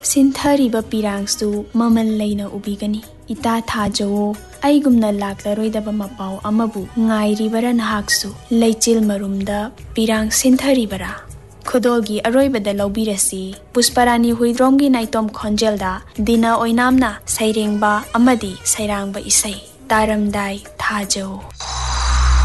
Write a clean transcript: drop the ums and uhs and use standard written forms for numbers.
सिंथरीबा पिरांगसु ममल लेना उबिगनी इता थाजवो अइगुमना लाक्लरोइदबा मपाव अमबु ngairibara nahaksu leichil marumda pirang sinthariबरा खुदोगी अरोइबदा लौबिरसी Pushparani हुइद्रोमगी नाइतोम खोंजेलदा दिना ओइनामना सैरेंबा अमदी सैरांबा इसै तारमदाई थाजो।